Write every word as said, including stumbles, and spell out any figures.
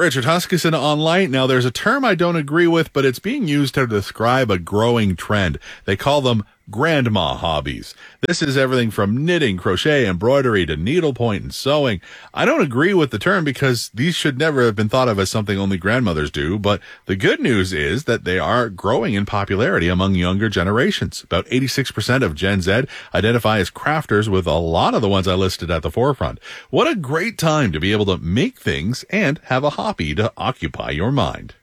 Richard Huskisson on Light. Now, there's a term I don't agree with, but it's being used to describe a growing trend. They call them grandma hobbies. This is everything from knitting, crochet, embroidery to needlepoint and sewing. I don't agree with the term because these should never have been thought of as something only grandmothers do, but the good news is that they are growing in popularity among younger generations. About eighty-six percent of Gen Z identify as crafters, with a lot of the ones I listed at the forefront. What a great time to be able to make things and have a hobby to occupy your mind.